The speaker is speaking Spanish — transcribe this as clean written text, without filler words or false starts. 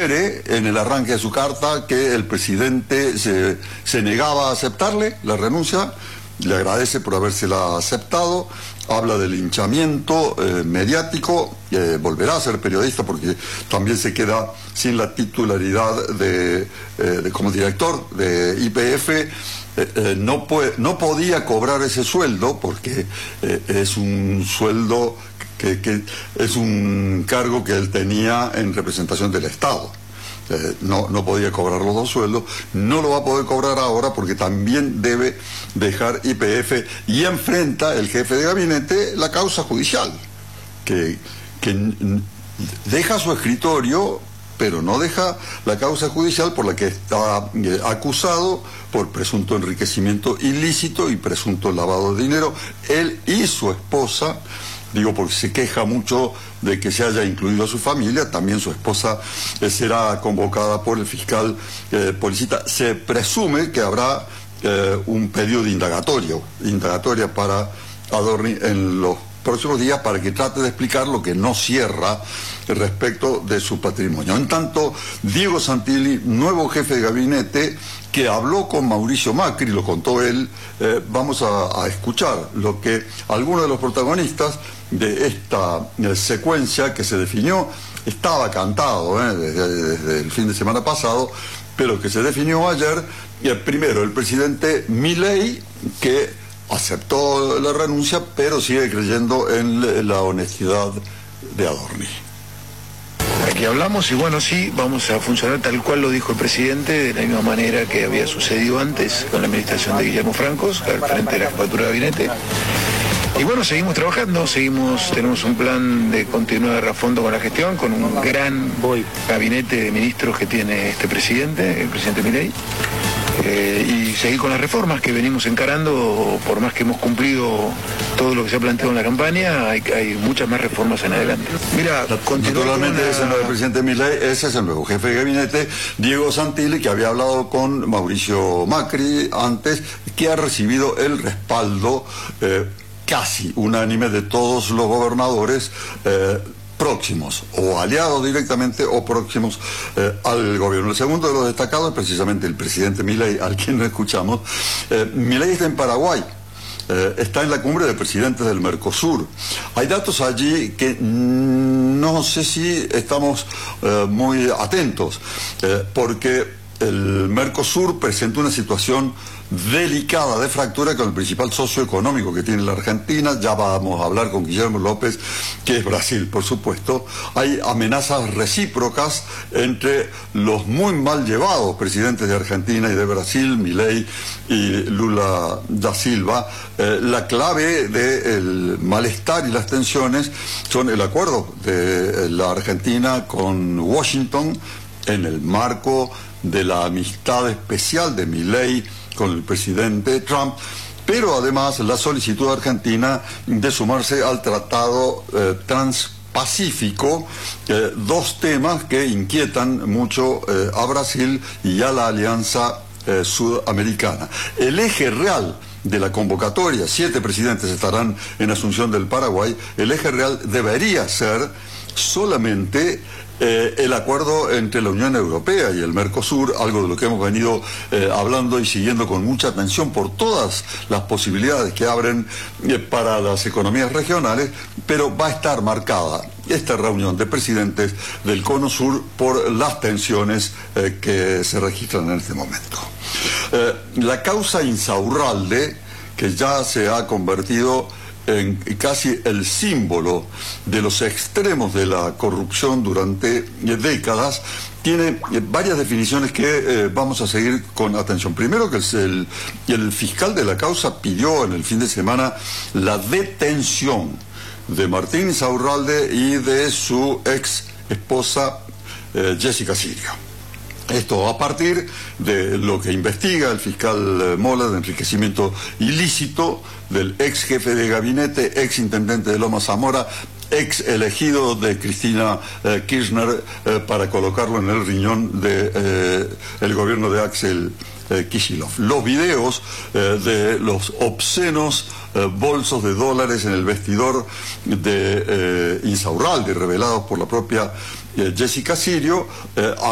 sugiere en el arranque de su carta que el presidente se negaba a aceptarle la renuncia, le agradece por habérsela aceptado, habla del linchamiento mediático, volverá a ser periodista porque también se queda sin la titularidad como director de YPF. No podía cobrar ese sueldo porque es un sueldo que es un cargo que él tenía en representación del Estado. No podía cobrar los dos sueldos, no lo va a poder cobrar ahora porque también debe dejar YPF y enfrenta el jefe de gabinete la causa judicial, que deja su escritorio, pero no deja la causa judicial por la que está acusado por presunto enriquecimiento ilícito y presunto lavado de dinero, él y su esposa. Digo, porque se queja mucho de que se haya incluido a su familia, también su esposa será convocada por el fiscal Policita. Se presume que habrá un pedido de indagatoria para Adorni en los próximos días para que trate de explicar lo que no cierra respecto de su patrimonio. En tanto, Diego Santilli, nuevo jefe de gabinete, que habló con Mauricio Macri, lo contó él, vamos a escuchar lo que algunos de los protagonistas de esta secuencia que se definió, estaba cantado desde el fin de semana pasado, pero que se definió ayer. Primero, el presidente Milei, que aceptó la renuncia, pero sigue creyendo en la honestidad de Adorni. Aquí hablamos y bueno, sí, vamos a funcionar tal cual lo dijo el presidente, de la misma manera que había sucedido antes con la administración de Guillermo Francos, al frente de la jefatura de gabinete. Y bueno, seguimos trabajando, tenemos un plan de continuar a fondo con la gestión, con un gran gabinete de ministros que tiene este presidente, el presidente Milei. Y seguir con las reformas que venimos encarando, por más que hemos cumplido todo lo que se ha planteado en la campaña, hay muchas más reformas en adelante. Mira, naturalmente ese no es el presidente Milei, ese es el nuevo jefe de gabinete, Diego Santilli, que había hablado con Mauricio Macri antes, que ha recibido el respaldo casi unánime de todos los gobernadores próximos, o aliados directamente o próximos al gobierno. El segundo de los destacados es precisamente el presidente Milei, al quien no escuchamos. Milei está en Paraguay, está en la cumbre de presidentes del Mercosur. Hay datos allí que no sé si estamos muy atentos, porque el Mercosur presenta una situación delicada de fractura con el principal socio económico que tiene la Argentina. Ya vamos a hablar con Guillermo López, que es Brasil, por supuesto. Hay amenazas recíprocas entre los muy mal llevados presidentes de Argentina y de Brasil, Milei y Lula da Silva. La clave del malestar y las tensiones son el acuerdo de la Argentina con Washington en el marco de la amistad especial de Milei con el presidente Trump, pero además la solicitud argentina de sumarse al Tratado Transpacífico, dos temas que inquietan mucho a Brasil y a la Alianza Sudamericana. El eje real de la convocatoria, 7 presidentes estarán en Asunción del Paraguay, el eje real debería ser solamente el acuerdo entre la Unión Europea y el Mercosur, algo de lo que hemos venido hablando y siguiendo con mucha atención por todas las posibilidades que abren para las economías regionales, pero va a estar marcada esta reunión de presidentes del Cono Sur por las tensiones que se registran en este momento. La causa Insaurralde, que ya se ha convertido en casi el símbolo de los extremos de la corrupción durante décadas, tiene varias definiciones que vamos a seguir con atención. Primero, que el fiscal de la causa pidió en el fin de semana la detención de Martín Insaurralde y de su ex esposa Jessica Sirio. Esto a partir de lo que investiga el fiscal Mola de enriquecimiento ilícito del ex jefe de gabinete, ex intendente de Loma Zamora, ex elegido de Cristina Kirchner para colocarlo en el riñón de el gobierno de Axel Kicillof. Los videos de los obscenos bolsos de dólares en el vestidor de Insaurralde, revelados por la propia Jessica Sirio,